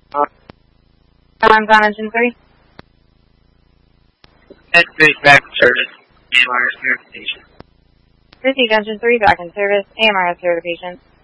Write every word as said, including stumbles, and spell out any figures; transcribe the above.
Uh, Alarms on engine three. Engine three back in service. A M R S certification. Received engine three back in service. A M R S certification.